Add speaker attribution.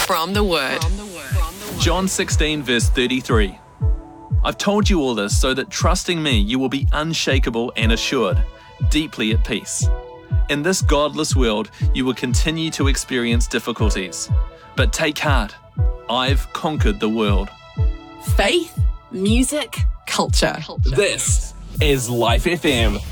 Speaker 1: From the Word.
Speaker 2: John 16 verse 33. I've told you all this so that trusting me you will be unshakable and assured, deeply at peace. In this godless world you will continue to experience difficulties. But take heart, I've conquered the world.
Speaker 1: Faith, music, culture.
Speaker 3: This is Life FM.